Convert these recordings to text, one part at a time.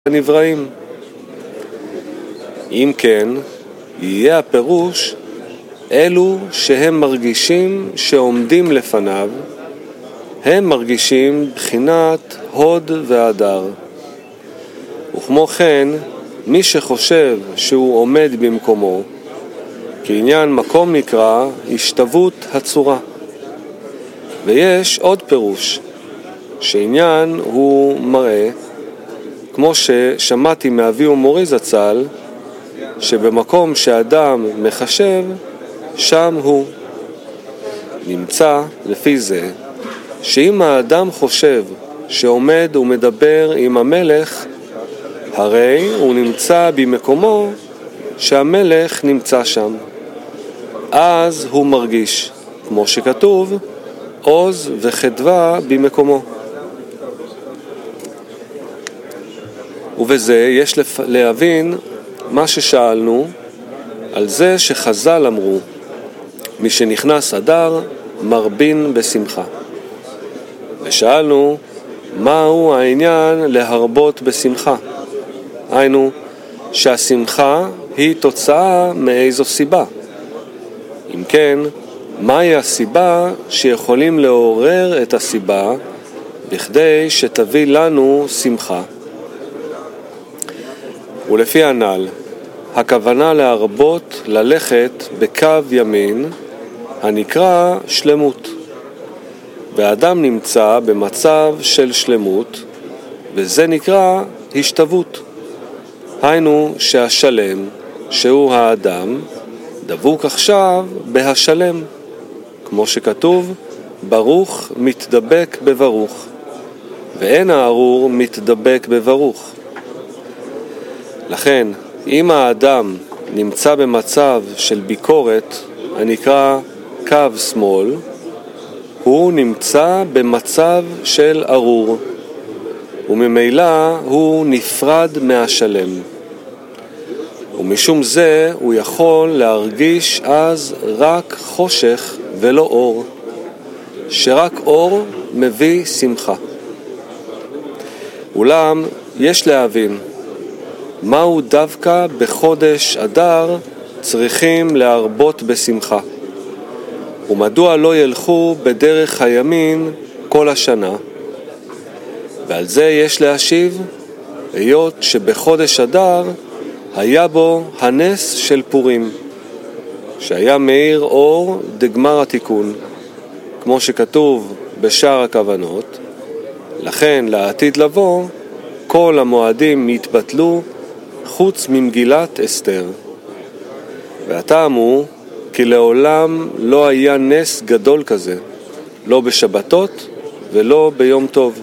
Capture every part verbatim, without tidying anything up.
הנבראים. אם כן, יהיה הפירוש אלו שהם מרגישים שעומדים לפניו, הם מרגישים בחינת הוד והדר. וכמו כן, מי שחושב שהוא עומד במקומו, כעניין מקום נקרא השתוות הצורה. ויש עוד פירוש, שעניין הוא מראה, כמו ששמעתי מאבי ומורי זצ"ל, שבמקום שאדם מחשב, שם הוא. נמצא לפי זה, שאם האדם חושב שעומד ומדבר עם המלך, הרי הוא נמצא במקומו שהמלך נמצא שם. אז הוא מרגיש, כמו שכתוב, עוז וחדווה במקומו. ובזה יש להבין מה ששאלנו על זה שחז"ל אמרו, מי שנכנס אדר מרבין בשמחה. ושאלנו מהו העניין להרבות בשמחה. היינו שהשמחה היא תוצאה מאיזו סיבה. אם כן, מהי הסיבה שיכולים לעורר את הסיבה בכדי שתביא לנו שמחה? ולפי הנ"ל, הכוונה להרבות ללכת בקו ימין הנקרא שלמות. והאדם נמצא במצב של שלמות, וזה נקרא השתוות. היינו שהשלם, שהוא האדם, דבוק עכשיו בהשלם, כמו שכתוב, ברוך מתדבק בברוך, ואין הארור מתדבק בברוך. לכן, אם האדם נמצא במצב של ביקורת, הנקרא קו שמאל, הוא נמצא במצב של ארור, וממילא הוא נפרד מהשלם. ומשום זה הוא יכול להרגיש אז רק חושך ולא אור, שרק אור מביא שמחה. אולם יש להבין, מהו דווקא בחודש אדר צריכים להרבות בשמחה? ומדוע לא ילכו בדרך הימין כל השנה? ועל זה יש להשיב, היות שבחודש אדר היה בו הנס של פורים, שהיה מאיר אור דגמר התיקון, כמו שכתוב בשאר הכוונות. לכן לעתיד לבוא כל המועדים יתבטלו חוץ ממגילת אסתר. והטעם הוא כי לעולם לא היה נס גדול כזה, לא בשבתות ולא ביום טוב.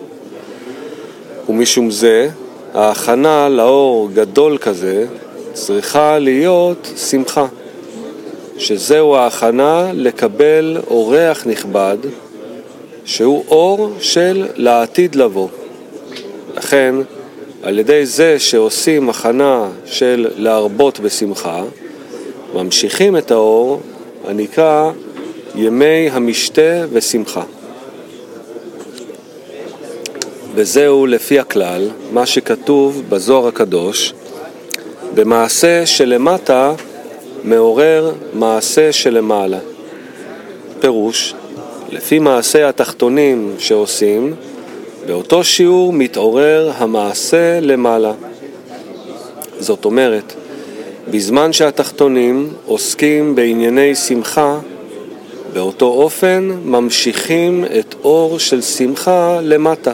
ומשום זה, ההכנה לאור גדול כזה צריכה להיות שמחה, שזהו ההכנה לקבל אורח נכבד, שהוא אור של לעתיד לבוא. לכן, על ידי זה שעושים הכנה של להרבות בשמחה, ממשיכים את האור הנקרא ימי המשתה ושמחה. וזהו לפי הכלל, מה שכתוב בזוהר הקדוש, במעשה שלמטה מעורר מעשה שלמעלה. פירוש, לפי מעשה התחתונים שעושים, באותו שיעור מתעורר המעשה למעלה. זאת אומרת, בזמן שהתחתונים עוסקים בענייני שמחה, באותו אופן ממשיכים את אור של שמחה למטה.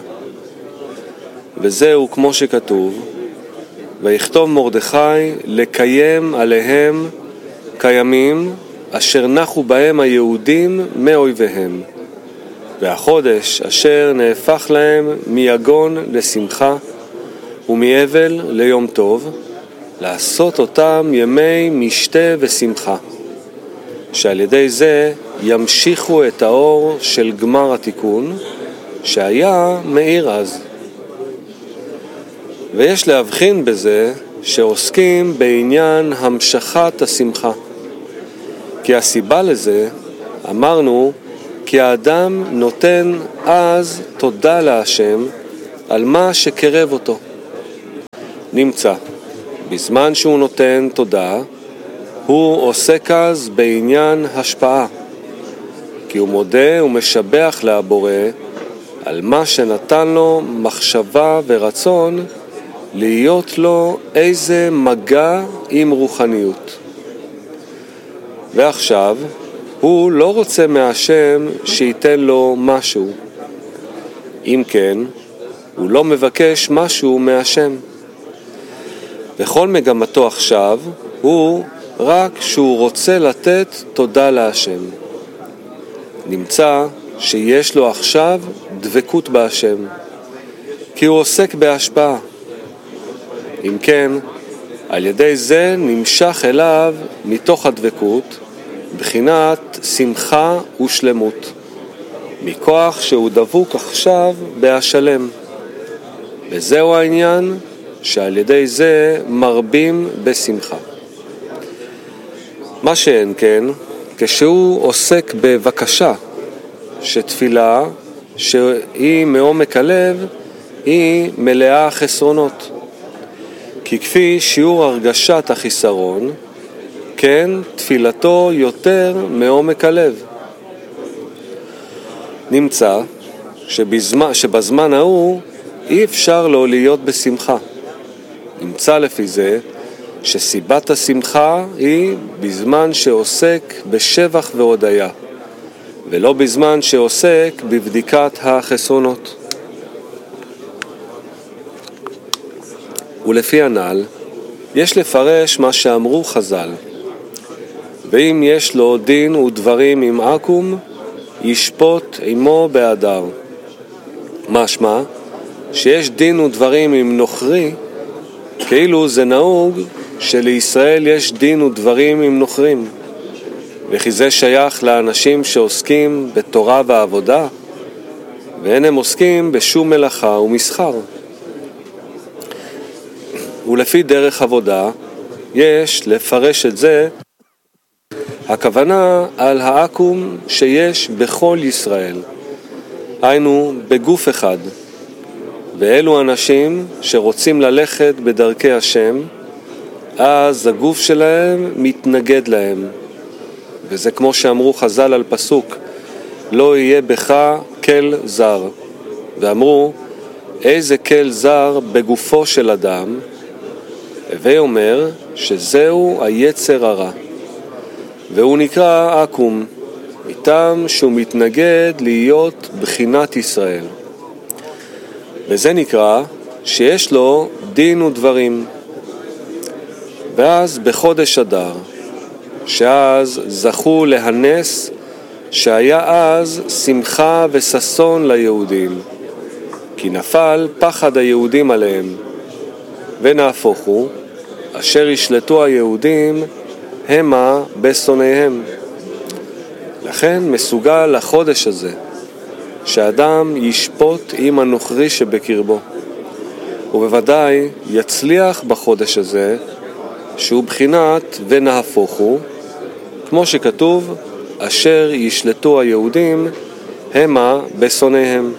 וזהו כמו שכתוב, ויכתוב מרדכי לקיים עליהם קיימים אשר נחו בהם היהודים מאויביהם. והחודש אשר נהפך להם מיגון לשמחה ומאבל ליום טוב, לעשות אותם ימי משתה ושמחה, שעל ידי זה ימשיכו את האור של גמר התיקון שהיה מאיר אז. ויש להבחין בזה שעוסקים בעניין המשכת השמחה, כי הסיבה לזה, אמרנו, כי האדם נותן אז תודה להשם על מה שקרב אותו. נמצא, בזמן שהוא נותן תודה, הוא עוסק אז בעניין השפעה, כי הוא מודה ומשבח להבורא על מה שנתן לו מחשבה ורצון להיות לו איזה מגע עם רוחניות. ועכשיו הוא לא רוצה מהשם שייתן לו משהו. אם כן, הוא לא מבקש משהו מהשם. וכל מגמתו עכשיו הוא רק שהוא רוצה לתת תודה להשם. נמצא שיש לו עכשיו דבקות בהשם, כי הוא עוסק בהשפעה. אם כן, על ידי זה נמשך אליו מתוך הדבקות בחינת שמחה ושלמות, מכוח שהוא דבוק עכשיו בהשלם. וזהו העניין שעל ידי זה מרבים בשמחה. מה שאין כן, כשהוא עוסק בבקשה, שתפילה שהיא מעומק הלב היא מלאה חסרונות. כי כפי שיעור הרגשת החיסרון, כן תפילתו יותר מעומק הלב. נמצא שבזמן, שבזמן ההוא אי אפשר לו להיות בשמחה. נמצא לפי זה שסיבת השמחה היא בזמן שעוסק בשבח והודיה, ולא בזמן שעוסק בבדיקת החסרונות. ולפי הנ"ל, יש לפרש מה שאמרו חז"ל, ואם יש לו דין ודברים עם עקום, ישפוט עמו באדר. משמע, שיש דין ודברים עם נוכרי, כאילו זה נהוג שלישראל יש דין ודברים עם נוכרים, וכי זה שייך לאנשים שעוסקים בתורה ועבודה, ואין הם עוסקים בשום מלאכה ומסחר. ולפי דרך עבודה, יש לפרש את זה, הכוונה על העקום שיש בכל ישראל, היינו בגוף אחד, ואלו אנשים שרוצים ללכת בדרכי השם, אז הגוף שלהם מתנגד להם. וזה כמו שאמרו חז"ל על פסוק, לא יהיה בך כל זר. ואמרו, איזה כל זר בגופו של אדם? הווי אומר שזהו היצר הרע. והוא נקרא עקום, איתם שהוא מתנגד להיות בחינת ישראל. וזה נקרא שיש לו דין ודברים. ואז בחודש אדר, שאז זכו להנס שהיה אז שמחה וששון ליהודים, כי נפל פחד היהודים עליהם, ונהפוך הוא, אשר ישלטו היהודים המה בשונאיהם. לכן מסוגל החודש הזה, שאדם ישפוט עם הנוכרי שבקרבו, ובוודאי יצליח בחודש הזה, שהוא בחינת ונהפוך הוא, כמו שכתוב, אשר ישלטו היהודים המה בשונאיהם.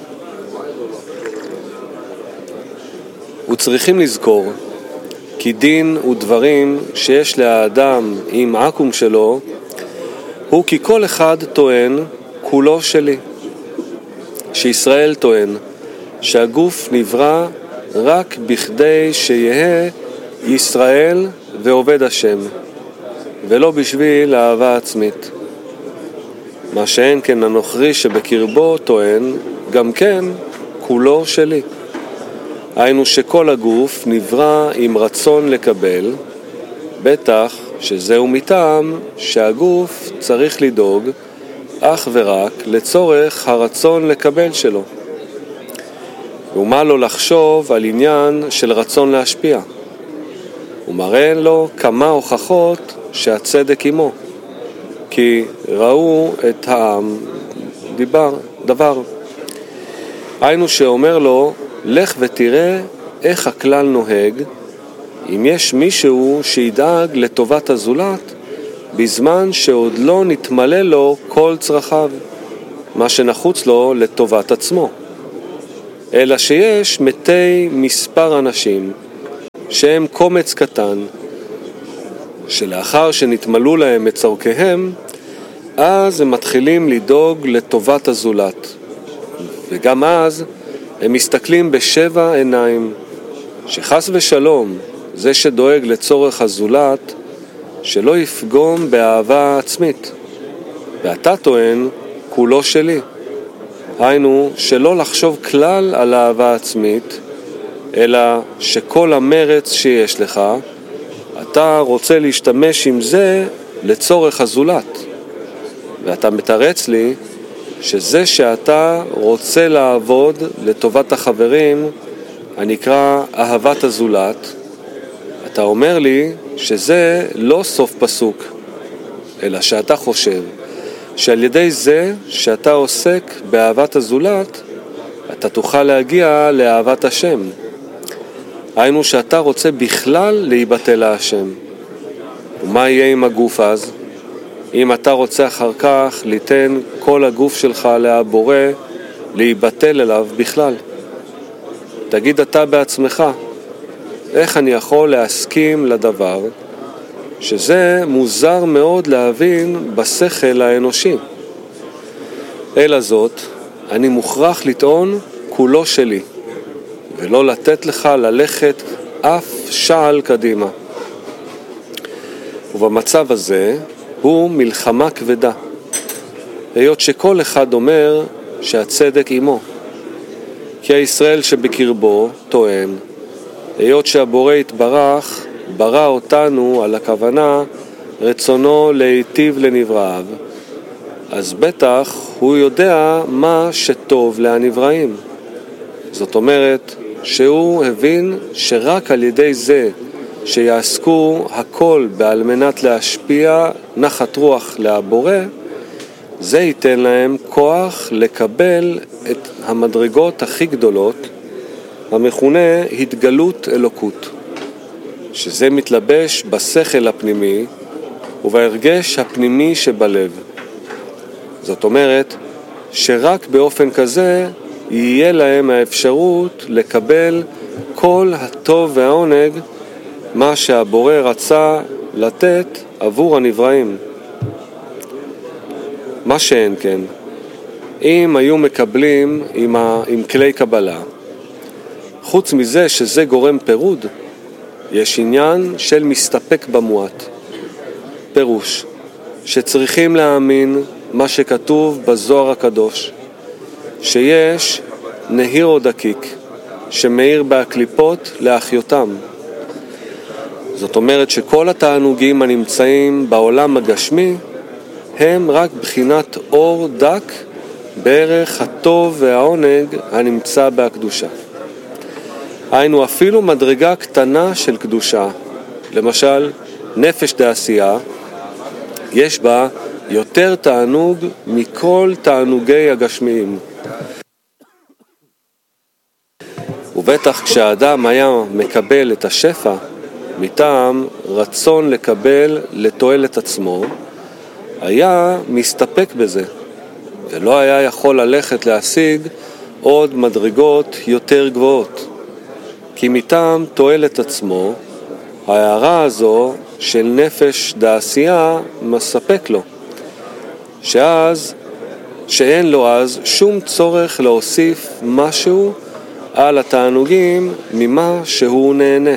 וצריכים לזכור כי דין ודברים שיש לאדם עם עקום שלו, הוא כי כל אחד טוען כולו שלי. שישראל טוען שהגוף נברא רק בכדי שיהיה ישראל ועובד השם, ולא בשביל אהבה עצמית. מה שאין כן הנוכרי שבקרבו טוען גם כן כולו שלי. היינו שכל הגוף נברא עם רצון לקבל, בטח שזהו מטעם שהגוף צריך לדאוג אך ורק לצורך הרצון לקבל שלו. ומה לו לחשוב על עניין של רצון להשפיע? הוא מראה לו כמה הוכחות שהצדק עמו, כי ראו את העם דיבר, דבר. היינו שאומר לו, לך ותראה איך הכלל נוהג, אם יש מישהו שידאג לטובת הזולת, בזמן שעוד לא נתמלא לו כל צרכיו, מה שנחוץ לו לטובת עצמו. אלא שיש מתי מספר אנשים, שהם קומץ קטן, שלאחר שנתמלאו להם את צורכיהם, אז הם מתחילים לדאוג לטובת הזולת. וגם אז הם מסתכלים בשבע עיניים, שחס ושלום זה שדואג לצורך הזולת, שלא יפגום באהבה עצמית. ואתה טוען, כולו שלי. היינו, שלא לחשוב כלל על אהבה עצמית, אלא שכל המרץ שיש לך, אתה רוצה להשתמש עם זה לצורך הזולת. ואתה מתרץ לי שזה שאתה רוצה לעבוד לטובת החברים, הנקרא אהבת הזולת, אתה אומר לי שזה לא סוף פסוק, אלא שאתה חושב שעל ידי זה שאתה עוסק באהבת הזולת, אתה תוכל להגיע לאהבת השם. היינו שאתה רוצה בכלל להיבטל להשם. ומה יהיה עם הגוף אז? אם אתה רוצה אחר כך ליתן כל הגוף שלך להבורא, להיבטל אליו בכלל. תגיד אתה בעצמך, איך אני יכול להסכים לדבר שזה מוזר מאוד להבין בשכל האנושי. אלא זאת, אני מוכרח לטעון כולו שלי, ולא לתת לך ללכת אף שעל קדימה. ובמצב הזה הוא מלחמה כבדה, היות שכל אחד אומר שהצדק עמו. כי הישראל שבקרבו טוען, היות שהבורא יתברך ברא אותנו על הכוונה רצונו להיטיב לנבראיו, אז בטח הוא יודע מה שטוב לנבראים. זאת אומרת שהוא הבין שרק על ידי זה שיעסקו הכל בעל מנת להשפיע נחת רוח לבורא, זה ייתן להם כוח לקבל את המדרגות הכי גדולות, המכונה התגלות אלוקות, שזה מתלבש בשכל הפנימי ובהרגש הפנימי שבלב. זאת אומרת שרק באופן כזה יהיה להם האפשרות לקבל כל הטוב והעונג, מה שהבורא רצה לתת עבור הנבראים. מה שאין כן, אם היו מקבלים עם, ה... עם כלי קבלה, חוץ מזה שזה גורם פירוד, יש עניין של מסתפק במועט. פירוש, שצריכים להאמין מה שכתוב בזוהר הקדוש, שיש נהיר או דקיק שמאיר בהקליפות לאחיותם. זאת אומרת שכל התענוגים הנמצאים בעולם הגשמי הם רק בחינת אור דק בערך הטוב והעונג הנמצא בהקדושה. היינו אפילו מדרגה קטנה של קדושה, למשל נפש דעשייה, יש בה יותר תענוג מכל תענוגי הגשמיים. ובטח כשהאדם היה מקבל את השפע מטעם רצון לקבל לתועלת עצמו, היה מסתפק בזה, ולא היה יכול ללכת להשיג עוד מדרגות יותר גבוהות. כי מטעם תועלת עצמו, ההערה הזו של נפש דעשייה מספק לו, שאז, שאין לו אז שום צורך להוסיף משהו על התענוגים ממה שהוא נהנה.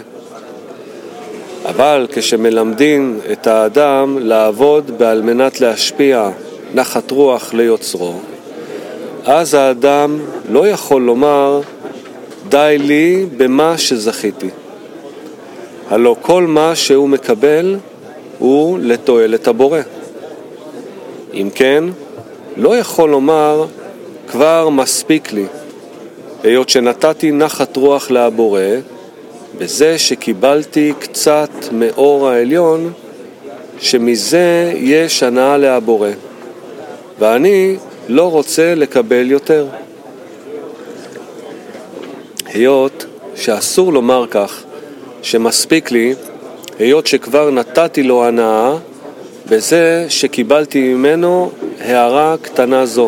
אבל כשמלמדים את האדם לעבוד בעל מנת להשפיע נחת רוח ליוצרו, אז האדם לא יכול לומר די לי במה שזכיתי. הלא כל מה שהוא מקבל הוא לתועלת הבורא. אם כן, לא יכול לומר כבר מספיק לי, היות שנתתי נחת רוח לבורא, בזה שקיבלתי קצת מאור העליון, שמזה יש הנאה לבורא, ואני לא רוצה לקבל יותר. היות שאסור לומר כך, שמספיק לי, היות שכבר נתתי לו הנאה, בזה שקיבלתי ממנו הערה קטנה זו.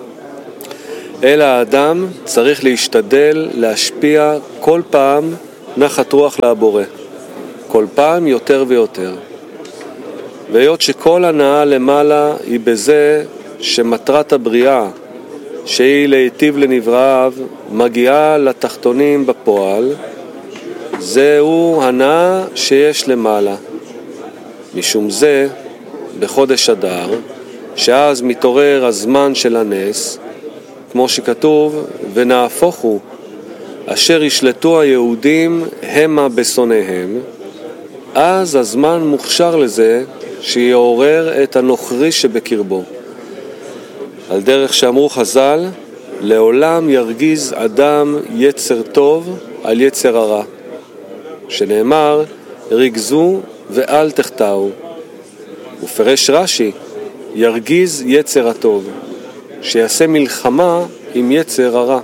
אלא האדם צריך להשתדל להשפיע כל פעם נחת רוח לבורא, כל פעם יותר ויותר. והיות שכל הנאה למעלה היא בזה שמטרת הבריאה, שהיא להיטיב לנבראיו, מגיעה לתחתונים בפועל, זהו הנאה שיש למעלה. משום זה, בחודש אדר, שאז מתעורר הזמן של הנס, כמו שכתוב, ונהפוך הוא, אשר ישלטו היהודים המה בשונאיהם, אז הזמן מוכשר לזה שיעורר את הנוכרי שבקרבו. על דרך שאמרו חז"ל, לעולם ירגיז אדם יצר טוב על יצר הרע, שנאמר, רגזו ואל תחטאו. ופרש רש"י, ירגיז יצר הטוב, שיעשה מלחמה עם יצר הרע.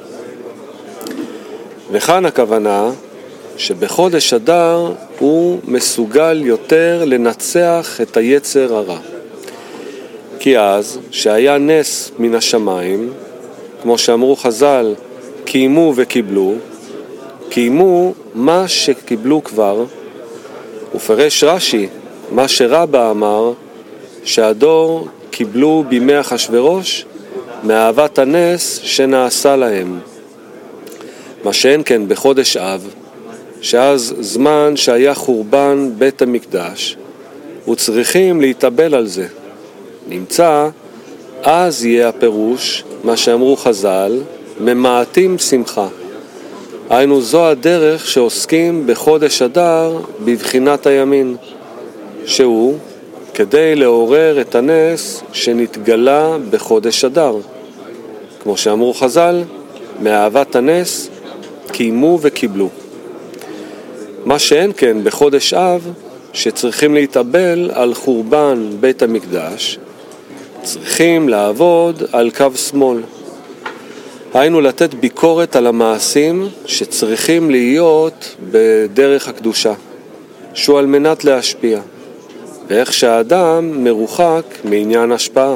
וכאן הכוונה שבחודש אדר הוא מסוגל יותר לנצח את היצר הרע. כי אז, שהיה נס מן השמיים, כמו שאמרו חז"ל, קיימו וקיבלו, קיימו מה שקיבלו כבר, ופרש רש"י, מה שרבא אמר, שהדור קיבלו בימי אחשוורוש מאהבת הנס שנעשה להם. מה שאין כן בחודש אב, שאז זמן שהיה חורבן בית המקדש, וצריכים להתאבל על זה. נמצא, אז יהיה הפירוש, מה שאמרו חז"ל, ממעטים שמחה. היינו זו הדרך שעוסקים בחודש אדר בבחינת הימין, שהוא כדי לעורר את הנס שנתגלה בחודש אדר. כמו שאמרו חז"ל, מאהבת הנס קיימו וקיבלו. מה שאין כן בחודש אב, שצריכים להתאבל על חורבן בית המקדש, צריכים לעבוד על קו שמאל. היינו לתת ביקורת על המעשים שצריכים להיות בדרך הקדושה, שהוא על מנת להשפיע, ואיך שהאדם מרוחק מעניין השפעה.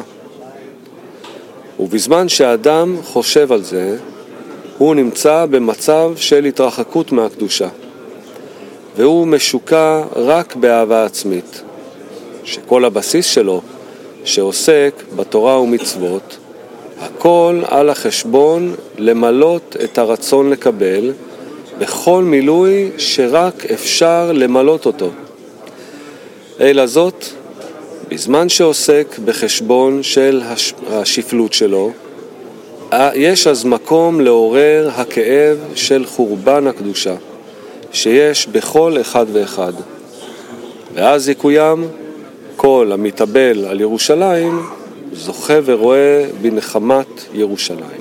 ובזמן שהאדם חושב על זה, הוא נמצא במצב של התרחקות מהקדושה, והוא משוקע רק באהבה עצמית, שכל הבסיס שלו, שעוסק בתורה ומצוות, הכל על החשבון למלות את הרצון לקבל, בכל מילוי שרק אפשר למלות אותו. אלא זאת, בזמן שעוסק בחשבון של השפלות שלו, יש אז מקום לעורר הכאב של חורבן הקדושה, שיש בכל אחד ואחד. ואז יקוים כל המתאבל על ירושלים, זוכה ורואה בנחמת ירושלים.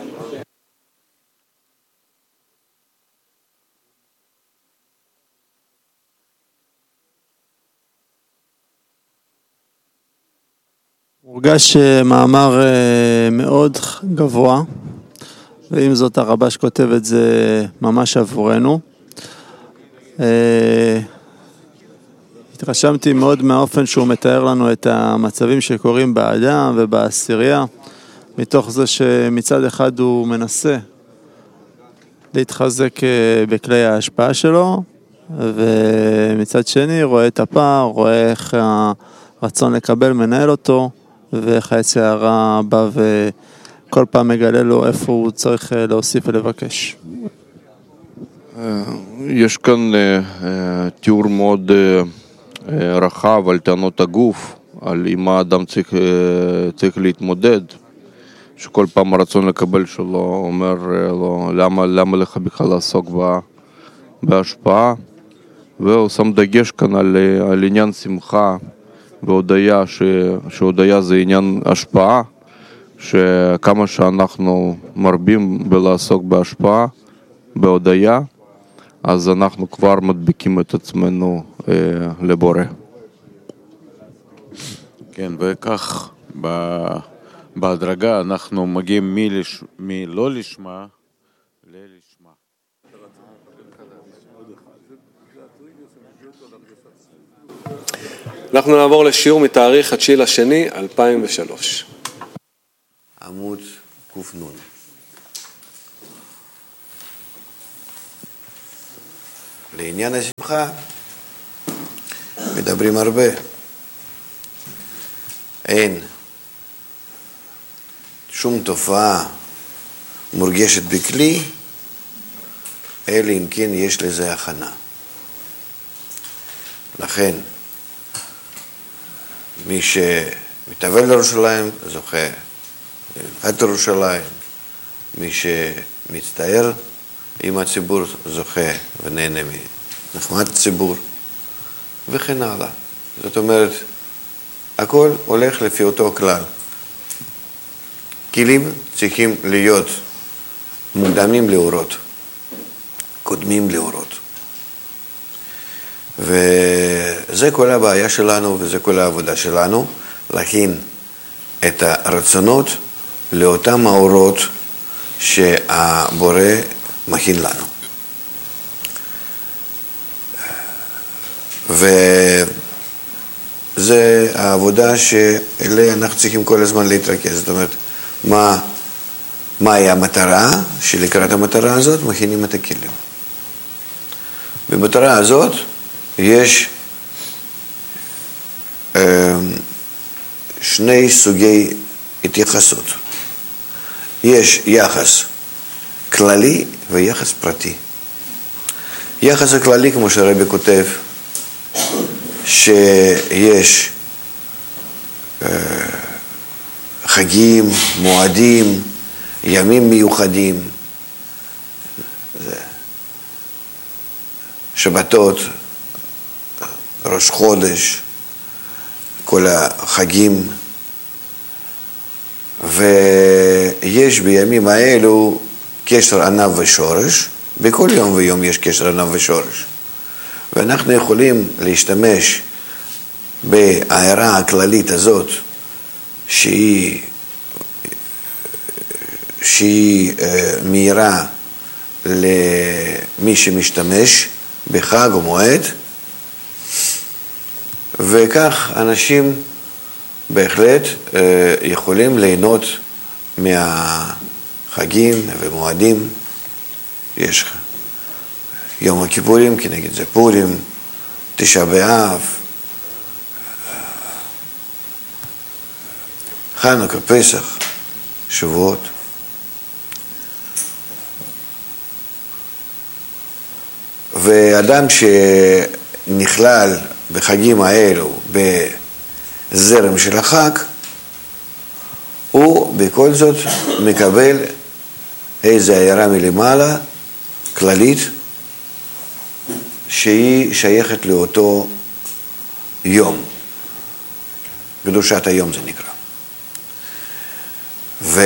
מורגש מאמר מאוד גבוה, ועם זאת הרבש כותב את זה ממש עבורנו. התרשמתי מאוד מהאופן שהוא מתאר לנו את המצבים שקורים באדם ובעשירייה, מתוך זה שמצד אחד הוא מנסה להתחזק בכלי ההשפעה שלו, ומצד שני רואה את הפער, רואה איך הרצון לקבל מנהל אותו, ואיך היצר הרע בא וכל פעם מגלה לו איפה הוא צריך להוסיף ולבקש. יש כאן תיאור מאוד רחב על טענות הגוף, על עם מה האדם צריך, צריך להתמודד, שכל פעם הרצון לקבל שלו אומר לו, למה, למה לך בכלל לעסוק בהשפעה, והוא שם דגש כאן על, על עניין שמחה והודיה, ש, שהודיה זה עניין השפעה, שכמה שאנחנו מרבים בלעסוק בהשפעה, בהודיה, אז אנחנו כבר מדביקים את עצמנו אה, לבורא. כן, וכך בהדרגה אנחנו מגיעים מלש... מלא לשמה ללשמה. אנחנו נעבור לשיעור מתאריך התשיעי לשני אלפיים ושלוש. לעניין השמחה מדברים הרבה. אין שום תופעה מורגשת בכלי, אלא אם כן יש לזה הכנה. לכן, מי שמתאבל לירושלים זוכה לנחת ירושלים, מי שמצטער עם הציבור זוכה ונהנה מנחמת הציבור, וכן הלאה. זאת אומרת, הכל הולך לפי אותו כלל. כלים צריכים להיות מוקדמים לאורות, קודמים לאורות. וזה כל הבעיה שלנו וזה כל העבודה שלנו, להכין את הרצונות לאותם האורות שהבורא מכין לנו. וזה העבודה שאליה אנחנו צריכים כל הזמן להתרכז. זאת אומרת, מה, מהי המטרה, שלקראת המטרה הזאת מכינים את הכלים. במטרה הזאת יש שני סוגי התייחסות. יש יחס כללי ויחס פרטי. יחס הכללי, כמו שהרבי כותב, שיש חגים, מועדים, ימים מיוחדים, שבתות, ראש חודש, כל החגים, ויש בימים האלו קשר ענב ושורש. בכל יום ויום יש קשר ענב ושורש, ואנחנו יכולים להשתמש בהערה הכללית הזאת שהיא, שהיא מהירה למי שמשתמש בחג או מועד, וכך אנשים בהחלט יכולים ליהנות מהחגים ומועדים. יש יום הכיפורים, כנגד זה פורים, תשעה באב, חנוכה, פסח, שבועות. ואדם שנכלל בחגים האלו בזרם של החג, הוא בכל זאת מקבל איזו הערה מלמעלה, כללית, שהיא שייכת לאותו יום. קדושת היום זה נקרא. ו...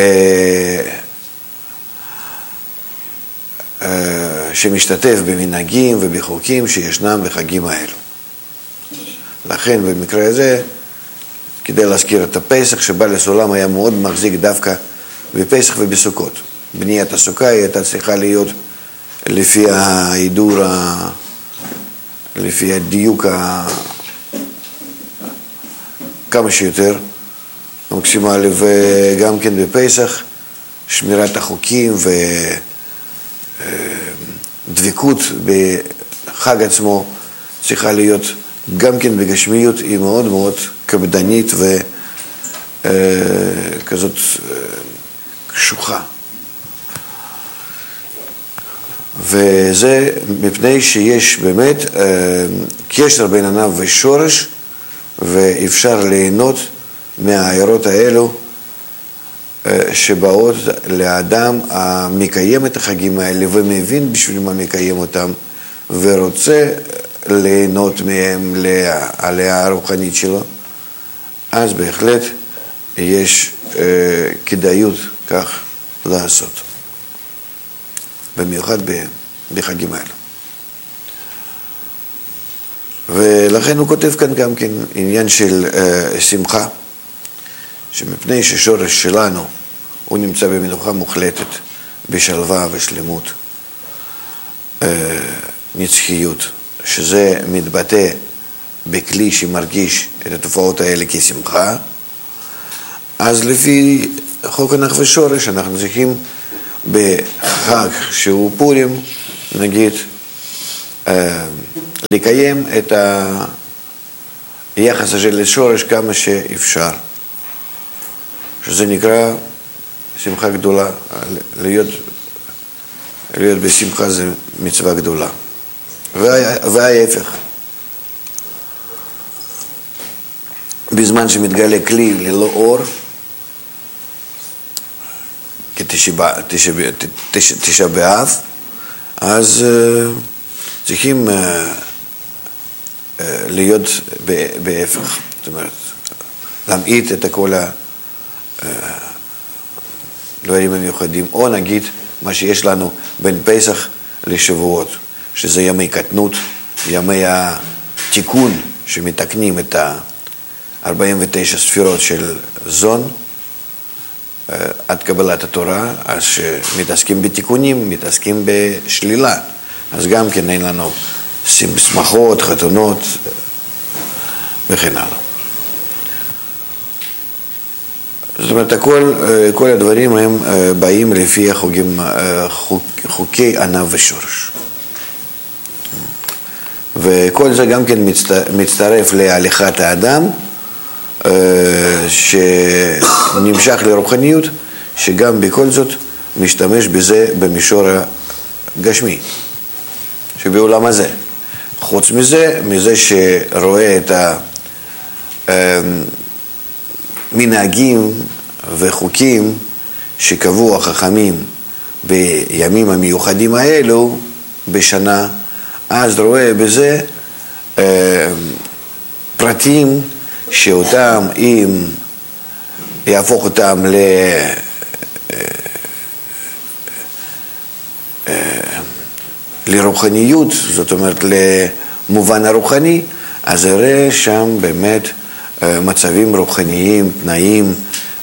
שמשתתף במנהגים ובחוקים שישנם בחגים האלו. לכן במקרה הזה, כדי להזכיר את הפסח, שבא לסולם היה מאוד מחזיק דווקא בפסח ובסוכות. בניית הסוכה הייתה צריכה להיות לפי ההידור, לפי הדיוק כמה שיותר מקסימלי, וגם כן בפסח שמירת החוקים ודבקות בחג עצמו צריכה להיות גם כן בגשמיות, היא מאוד מאוד קפדנית וכזאת קשוחה. וזה מפני שיש באמת קשר בין ענב ושורש, ואפשר ליהנות מהעירות האלו שבאות לאדם המקיים את החגים האלה ומבין בשביל מה מקיים אותם ורוצה ליהנות מהם לעלייה הרוחנית שלו. אז בהחלט יש כדאיות כך לעשות, במיוחד בחגים האלה. ולכן הוא כותב כאן גם כן עניין של uh, שמחה, שמפני ששורש שלנו הוא נמצא במנוחה מוחלטת, בשלווה ושלמות, uh, נצחיות, שזה מתבטא בכלי שמרגיש את התופעות האלה כשמחה. אז לפי חוק ענך ושורש אנחנו צריכים בחג שהוא פורים, נגיד, לקיים את היחס הזה לשורש כמה שאפשר, שזה נקרא שמחה גדולה. להיות, להיות בשמחה זה מצווה גדולה, וההפך. בזמן שמתגלה כלי ללא אור, כתשע באב, אז צריכים להיות בהפך, זאת אומרת, להמעיט את כל הדברים המיוחדים, או נגיד מה שיש לנו בין פסח לשבועות, שזה ימי קטנות, ימי התיקון שמתקנים את ה-ארבעים ותשע ספירות של זון, עד קבלת התורה, אז מתעסקים בתיקונים, מתעסקים בשלילה, אז גם כן אין לנו שמחות, חתונות וכן הלאה. זאת אומרת, כל, כל הדברים הם באים לפי החוגים, חוק, חוקי ענב ושורש. וכל זה גם כן מצטרף להליכת האדם, שנמשך לרוחניות, שגם בכל זאת משתמש בזה במישור הגשמי, שבעולם הזה. חוץ מזה, מזה שרואה את המנהגים וחוקים שקבעו החכמים בימים המיוחדים האלו בשנה, אז רואה בזה פרטים שאותם, אם יהפוך אותם ל... לרוחניות, זאת אומרת למובן הרוחני, אז יראה שם באמת מצבים רוחניים, תנאים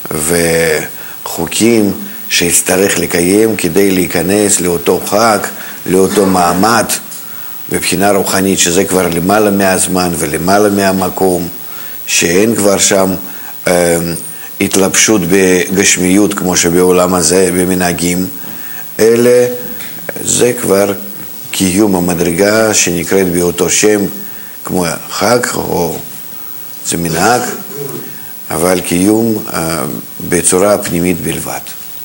וחוקים שיצטרך לקיים כדי להיכנס לאותו חג, לאותו מעמד מבחינה רוחנית, שזה כבר למעלה מהזמן ולמעלה מהמקום, שאין כבר שם אה, התלבשות בגשמיות כמו שבעולם הזה במנהגים, אלא זה כבר קיום המדרגה שנקראת באותו שם כמו חג או זה מנהג, אבל קיום אה, בצורה פנימית בלבד.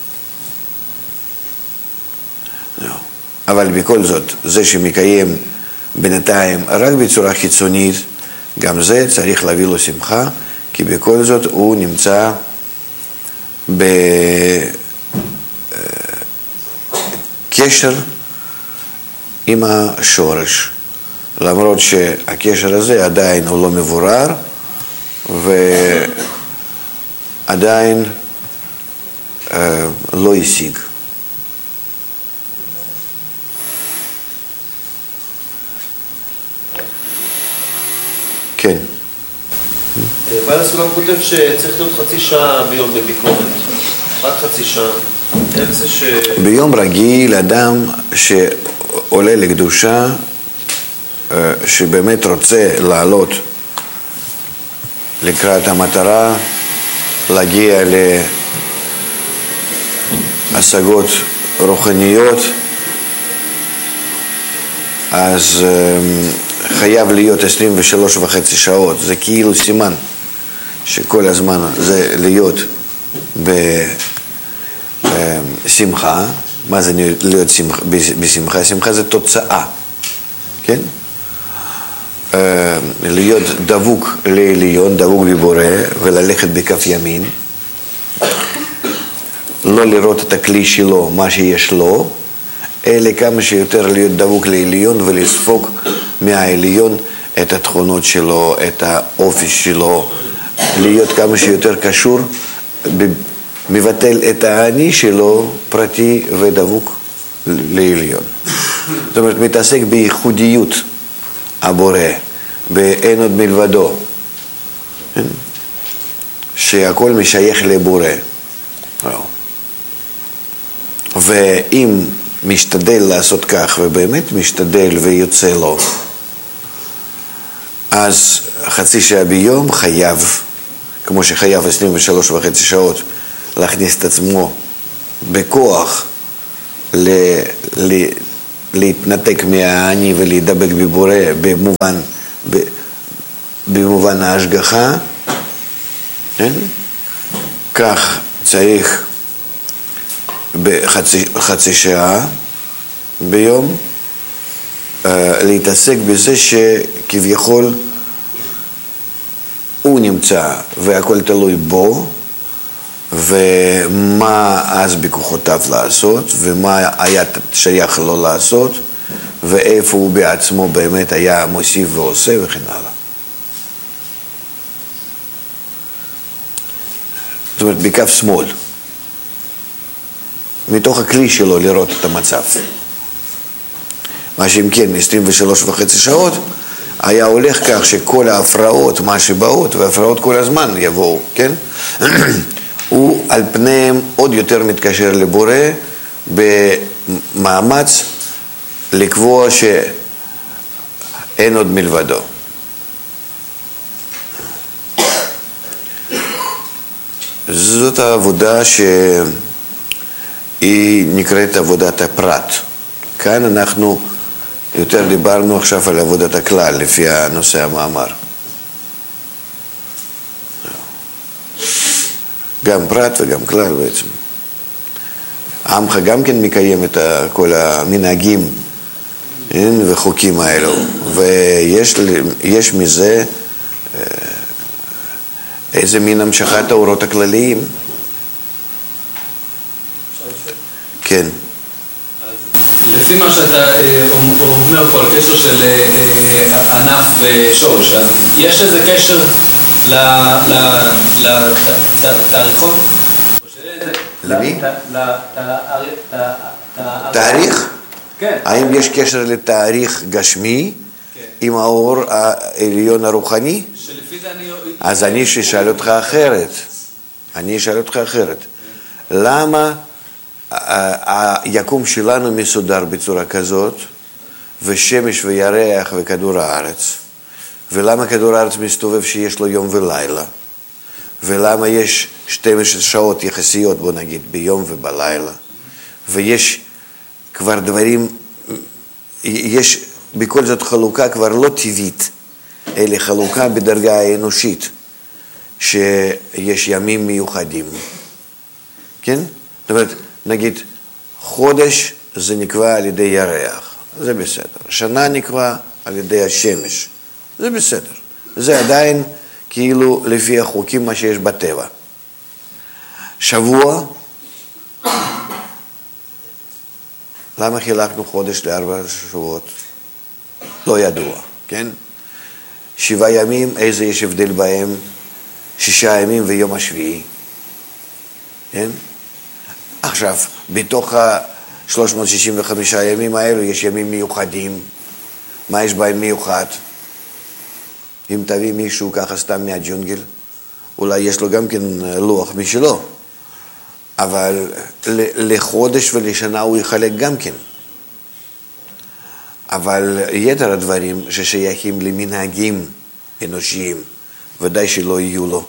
אבל בכל זאת, זה שמקיים בינתיים רק בצורה חיצונית, גם זה צריך להביא לו שמחה, כי בכל זאת הוא נמצא בקשר עם השורש, למרות שהקשר הזה עדיין הוא לא מבורר ועדיין אה, לא השיג. כן. בעל הסולם כותב שצריך להיות חצי שעה ביום בביקורת. רק חצי שעה. איך זה ש... ביום רגיל, אדם שעולה לקדושה, שבאמת רוצה לעלות לקראת המטרה, להגיע להשגות רוחניות, אז חייב להיות עשרים ושלוש וחצי שעות. זה כאילו סימן שכל הזמן זה להיות בשמחה. מה זה להיות בשמחה? שמחה זה תוצאה, כן? להיות דבוק לעליון, דבוק בבורא, וללכת בכף ימין, לא לראות את הכלי שלו, מה שיש לו, אלא כמה שיותר להיות דבוק לעליון ולספוג מהעליון את התכונות שלו, את האופי שלו, להיות כמה שיותר קשור, מבטל את האני שלו, פרטי ודבוק לעליון. זאת אומרת, מתעסק בייחודיות הבורא, באין עוד מלבדו, שהכל משייך לבורא. ואם משתדל לעשות כך, ובאמת משתדל ויוצא לו, אז חצי שעה ביום חייב, כמו שחייב עשרים ושלוש וחצי שעות, להכניס את עצמו בכוח ל, ל, להתנתק מהאני ולהידבק בבורא במובן, במובן ההשגחה, כן? כך צריך בחצי חצי שעה ביום להתעסק בזה שכביכול הוא נמצא והכל תלוי בו, ומה אז בכוחותיו לעשות, ומה היה שייך לו לעשות, ואיפה הוא בעצמו באמת היה מוסיף ועושה וכן הלאה. זאת אומרת, בכף שמאל, מתוך הכלי שלו לראות את המצב. מה שאם כן, עשרים ושלוש וחצי שעות, היה הולך כך שכל ההפרעות, מה שבאות, וההפרעות כל הזמן יבואו, כן? הוא על פניהם עוד יותר מתקשר לבורא במאמץ לקבוע שאין עוד מלבדו. זאת העבודה שהיא נקראת עבודת הפרט. כאן אנחנו יותר דיברנו עכשיו על עבודת הכלל לפי הנושא המאמר. גם פרט וגם כלל בעצם. עמך גם כן מקיים את כל המנהגים וחוקים האלו, ויש יש מזה איזה מין המשכת האורות הכלליים. כן. לפי מה שאתה אומר פה על קשר של ענף ושורש, אז יש איזה קשר לתאריכון? למי? תאריך? כן. האם יש קשר לתאריך גשמי עם האור העליון הרוחני? שלפי זה אני... אז אני אשאל אותך אחרת. אני אשאל אותך אחרת. למה היקום שלנו מסודר בצורה כזאת, ושמש וירח וכדור הארץ? ולמה כדור הארץ מסתובב שיש לו יום ולילה? ולמה יש שתים עשרה שעות יחסיות, בוא נגיד, ביום ובלילה? ויש כבר דברים, יש בכל זאת חלוקה כבר לא טבעית, אלא חלוקה בדרגה האנושית, שיש ימים מיוחדים. כן? זאת אומרת, נגיד, חודש זה נקבע על ידי ירח, זה בסדר. שנה נקבע על ידי השמש, זה בסדר. זה עדיין כאילו לפי החוקים מה שיש בטבע. שבוע, למה חילקנו חודש לארבע שבועות? לא ידוע, כן? שבעה ימים, איזה יש הבדל בהם? שישה ימים ויום השביעי, כן? עכשיו, בתוך ה-שלוש מאות שישים וחמישה ימים האלו יש ימים מיוחדים. מה יש בהם מיוחד? אם תביא מישהו ככה סתם מהג'ונגל, אולי יש לו גם כן לוח משלו, אבל לחודש ולשנה הוא יחלק גם כן. אבל יתר הדברים ששייכים למנהגים אנושיים, ודאי שלא יהיו לו.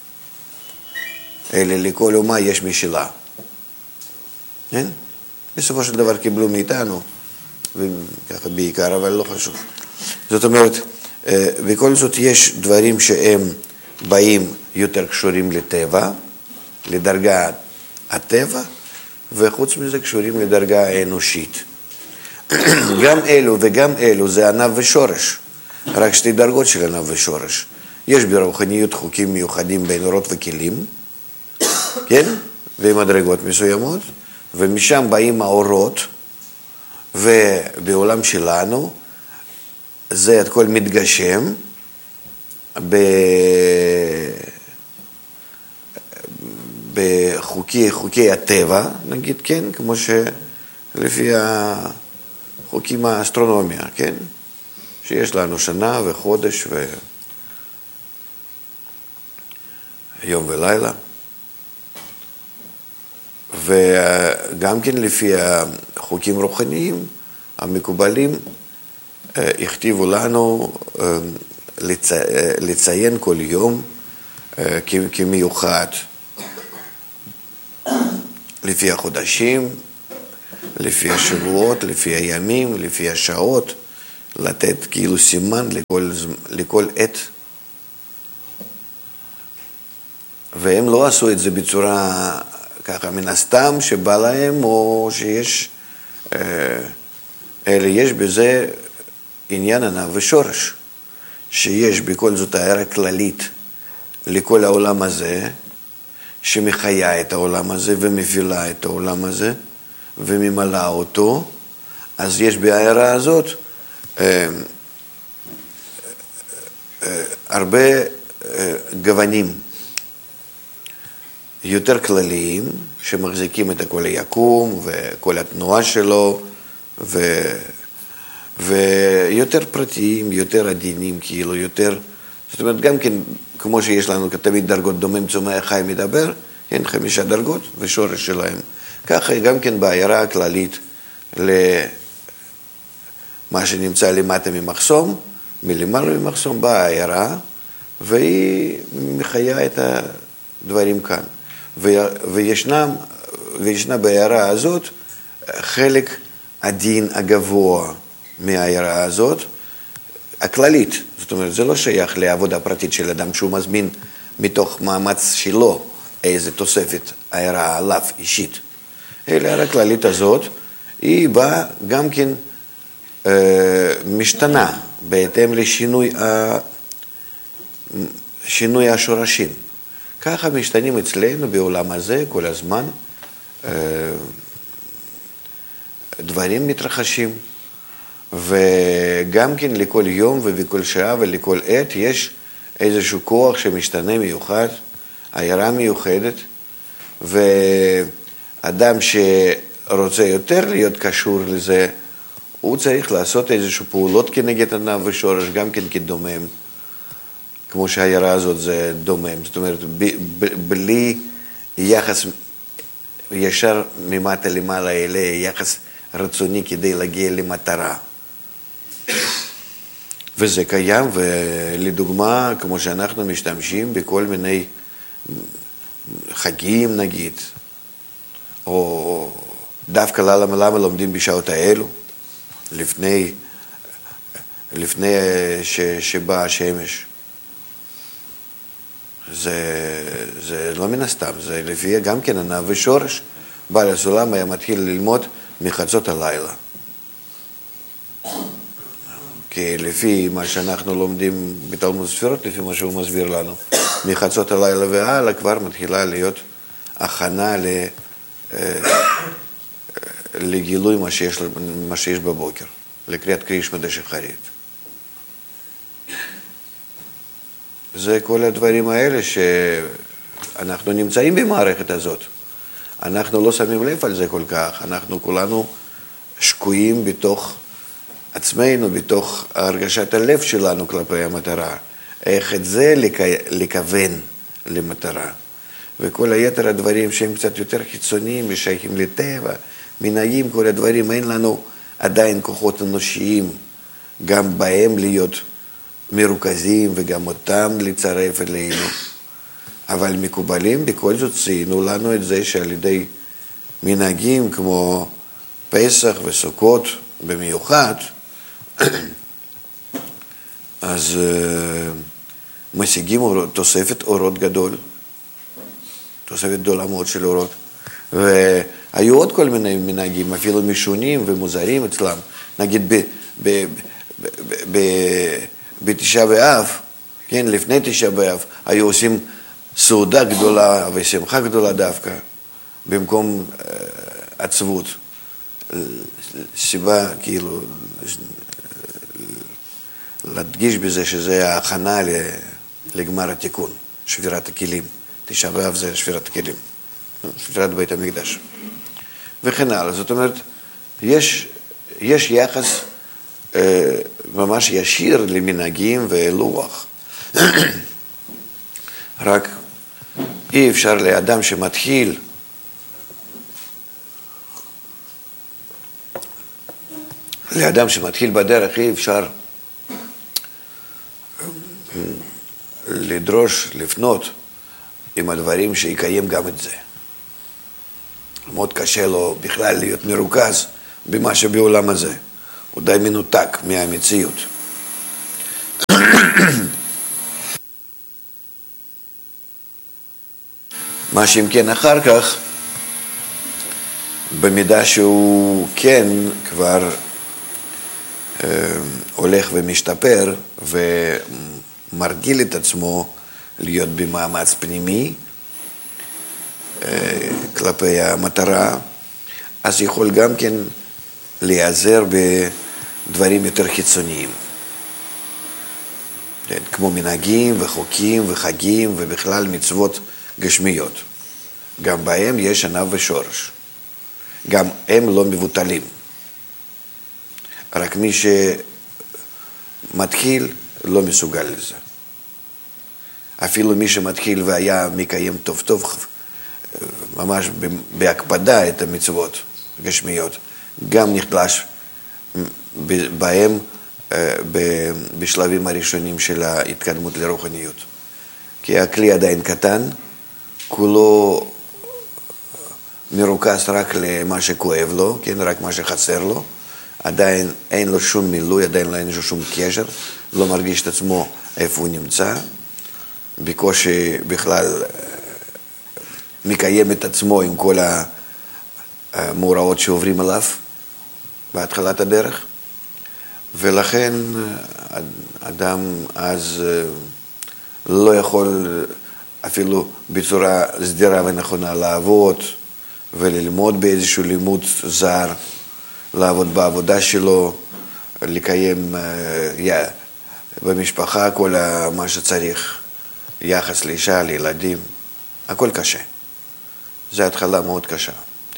אלא לכל אומה יש משלה. כן? בסופו של דבר קיבלו מאיתנו, וככה בעיקר, אבל לא חשוב. זאת אומרת, בכל זאת יש דברים שהם באים יותר קשורים לטבע, לדרגה הטבע, וחוץ מזה קשורים לדרגה האנושית. גם אלו וגם אלו זה ענב ושורש, רק שתי דרגות של ענב ושורש. יש ברוחניות חוקים מיוחדים בין אורות וכלים, כן? ומדרגות מסוימות, ומשם באים האורות, ובעולם שלנו זה את כל מתגשם ב... בחוקי חוקי הטבע, נגיד, כן, כמו שלפי החוקים האסטרונומיה, כן, שיש לנו שנה וחודש ויום ולילה, וגם כן לפי החוקים רוחניים המקובלים, הכתיבו לנו לציין כל יום כמיוחד לפי החודשים, לפי השבועות, לפי הימים, לפי השעות, לתת כאילו סימן לכל, לכל עת. והם לא עשו את זה בצורה ככה מן הסתם שבא להם, או שיש, אלא יש בזה עניין ענב ושורש, שיש בכל זאת הערה כללית לכל העולם הזה, שמחיה את העולם הזה ומפעילה את העולם הזה וממלאה אותו. אז יש בהערה הזאת אה, אה, הרבה אה, גוונים יותר כלליים שמחזיקים את כל היקום וכל התנועה שלו, ו, ויותר פרטיים, יותר עדינים, כאילו יותר, זאת אומרת גם כן כמו שיש לנו תמיד דרגות דומם צומח חי מדבר, כן, חמישה דרגות ושורש שלהם. ככה גם כן בהערה הכללית למה שנמצא למטה ממחסום, מלמעלה ממחסום באה הערה, והיא מחיה את הדברים כאן. וישנם, וישנה בהערה הזאת חלק הדין הגבוה מההערה הזאת, הכללית. זאת אומרת, זה לא שייך לעבודה פרטית של אדם שהוא מזמין מתוך מאמץ שלו איזה תוספת הערה עליו אישית. אלא ההערה הכללית הזאת, היא באה גם כן אה, משתנה בהתאם לשינוי ה... שינוי השורשים. ככה משתנים אצלנו בעולם הזה כל הזמן, אה, דברים מתרחשים. וגם כן לכל יום ובכל שעה ולכל עת יש איזשהו כוח שמשתנה מיוחד, הערה מיוחדת, ואדם שרוצה יותר להיות קשור לזה, הוא צריך לעשות איזשהו פעולות כנגד ענב ושורש, גם כן כדומם, כמו שהערה הזאת זה דומם, זאת אומרת, ב- ב- בלי יחס ישר ממטה למעלה אלה, יחס רצוני כדי להגיע למטרה. וזה קיים, ולדוגמה, כמו שאנחנו משתמשים בכל מיני חגים נגיד, או דווקא למה, למה לומדים בשעות האלו, לפני, לפני ש, שבאה השמש. זה, זה לא מן הסתם, זה לפי גם כן ענב ושורש. בעל הסולם היה מתחיל ללמוד מחצות הלילה. כי לפי מה שאנחנו לומדים בתלמוד ספירות, לפי מה שהוא מסביר לנו, מחצות הלילה והלאה כבר מתחילה להיות הכנה ל, לגילוי מה שיש, מה שיש בבוקר, לקריאת קרישמא דשחרית. זה כל הדברים האלה שאנחנו נמצאים במערכת הזאת. אנחנו לא שמים לב על זה כל כך, אנחנו כולנו שקועים בתוך עצמנו, בתוך הרגשת הלב שלנו כלפי המטרה. איך את זה לכוון למטרה. וכל היתר הדברים שהם קצת יותר חיצוניים ושייכים לטבע, מנהגים, כל הדברים, אין לנו עדיין כוחות אנושיים גם בהם להיות מרוכזים וגם אותם לצרף אלינו. אבל מקובלים בכל זאת ציינו לנו את זה שעל ידי מנהגים כמו פסח וסוכות במיוחד, אז uh, משיגים אור, תוספת אורות גדול, תוספת גדולה מאוד של אורות. והיו עוד כל מיני מנהגים, אפילו משונים ומוזרים אצלם. נגיד ב, ב, ב, ב, ב, בתשעה באב, כן, לפני תשעה באב, היו עושים סעודה גדולה ושמחה גדולה דווקא, במקום uh, עצבות. סיבה כאילו להדגיש בזה שזה ההכנה לגמר התיקון, שבירת הכלים. תשעה באב זה שבירת הכלים, שבירת בית המקדש. וכן הלאה. זאת אומרת, יש, יש יחס אה, ממש ישיר למנהגים ולוח. רק אי אפשר לאדם שמתחיל לאדם שמתחיל בדרך אי אפשר לדרוש, לפנות עם הדברים שיקיים גם את זה. מאוד קשה לו בכלל להיות מרוכז במה שבעולם הזה. הוא די מנותק מהמציאות. מה שאם כן אחר כך, במידה שהוא כן כבר אה, הולך ומשתפר ומרגיל את עצמו להיות במאמץ פנימי אה, כלפי המטרה, אז יכול גם כן להיעזר בדברים יותר חיצוניים. כן, כמו מנהגים וחוקים וחגים ובכלל מצוות גשמיות. גם בהם יש ענב ושורש. גם הם לא מבוטלים. רק מי שמתחיל לא מסוגל לזה. אפילו מי שמתחיל והיה מקיים טוב טוב, ממש בהקפדה את המצוות גשמיות, גם נחלש בהם בשלבים הראשונים של ההתקדמות לרוחניות. כי הכלי עדיין קטן, כולו מרוכז רק למה שכואב לו, כן, רק מה שחסר לו, עדיין אין לו שום מילוי, עדיין אין לו שום קשר, לא מרגיש את עצמו איפה הוא נמצא, בקושי בכלל מקיים את עצמו עם כל המאורעות שעוברים עליו בהתחלת הדרך, ולכן אדם אז לא יכול אפילו בצורה סדירה ונכונה לעבוד וללמוד באיזשהו לימוד זר, לעבוד בעבודה שלו, לקיים במשפחה כל מה שצריך, יחס לאישה, לילדים, הכל קשה. זו התחלה מאוד קשה.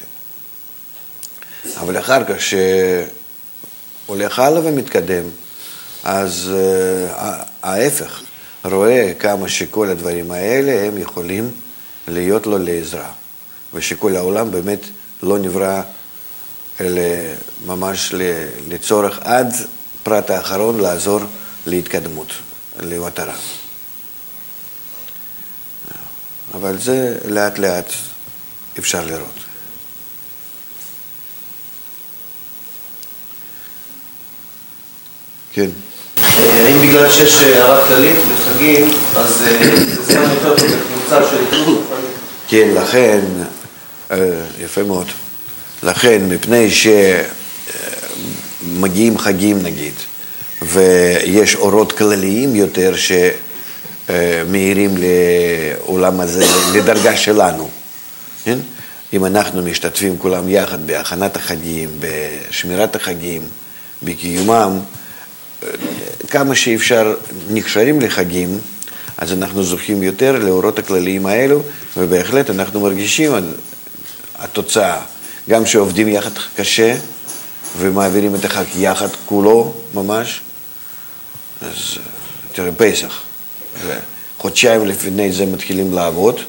אבל אחר כך שהולך הלאה ומתקדם, אז ההפך, רואה כמה שכל הדברים האלה הם יכולים להיות לו לעזרה, ושכל העולם באמת לא נברא אלא ממש לצורך עד פרט האחרון לעזור להתקדמות, למטרה. אבל זה לאט לאט אפשר לראות. כן. האם בגלל שיש הערה כללית בחגים, אז זה זמן יותר טוב לקבוצה של התאחדות? כן, לכן, יפה מאוד. לכן, מפני שמגיעים חגים נגיד, ויש אורות כלליים יותר שמאירים לעולם הזה, לדרגה שלנו. כן? אם אנחנו משתתפים כולם יחד בהכנת החגים, בשמירת החגים, בקיומם, כמה שאפשר נקשרים לחגים, אז אנחנו זוכים יותר לאורות הכלליים האלו, ובהחלט אנחנו מרגישים התוצאה. גם שעובדים יחד קשה, ומעבירים את החג יחד כולו ממש, אז תראה פסח. חודשיים לפני זה מתחילים לעבוד,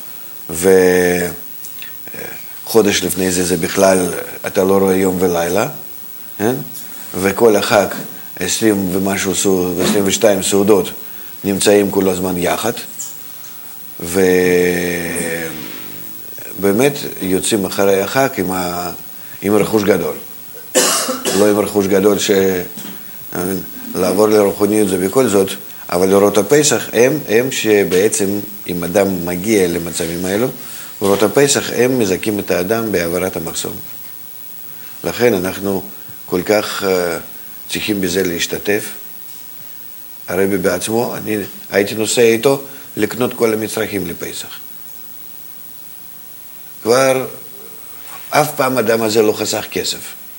וחודש לפני זה זה בכלל, אתה לא רואה יום ולילה, כן? וכל החג, עשרים ומשהו, עשרים ושתיים סעודות, נמצאים כל הזמן יחד, ובאמת יוצאים אחרי החג עם, ה... עם רכוש גדול. לא עם רכוש גדול שלעבור לרוחניות זה בכל זאת, אבל אורות הפסח הם, הם שבעצם אם אדם מגיע למצבים האלו, אורות הפסח הם מזכים את האדם בעברת המחסום. לכן אנחנו כל כך uh, צריכים בזה להשתתף. הרבי בעצמו, אני הייתי נוסע איתו לקנות כל המצרכים לפסח. כבר אף פעם אדם הזה לא חסך כסף.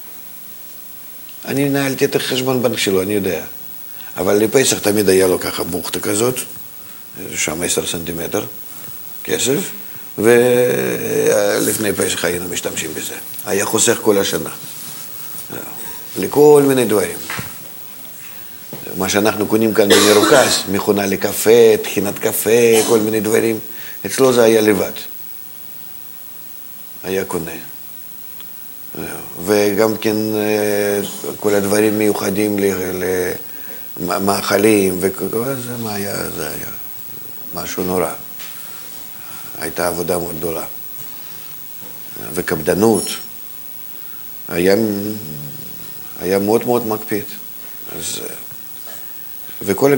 אני נהלתי את החשבון בנק שלו, אני יודע. אבל לפסח תמיד היה לו ככה בוכתה כזאת, שם עשר סנטימטר כסף, ולפני פסח היינו משתמשים בזה. היה חוסך כל השנה. לכל מיני דברים. מה שאנחנו קונים כאן במרוכז, מכונה לקפה, תחינת קפה, כל מיני דברים, אצלו זה היה לבד. היה קונה. וגם כן כל הדברים מיוחדים למאכלים, וזה מה היה, זה היה משהו נורא. הייתה עבודה מאוד גדולה. וקפדנות, היה, היה מאוד מאוד מקפיד. אז, וכל